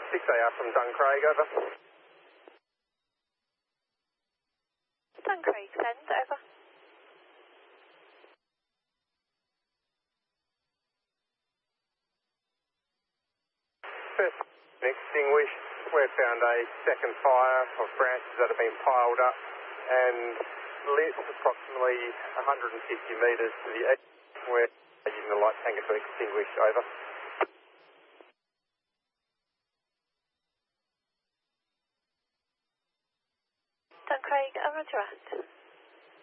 6AR from Duncraig, over. Duncraig, send, over. First extinguished. We've found a second fire of branches that have been piled up and lit approximately 150 metres to the east. We're using the light tanker to extinguish, over. Duncraig, roger that.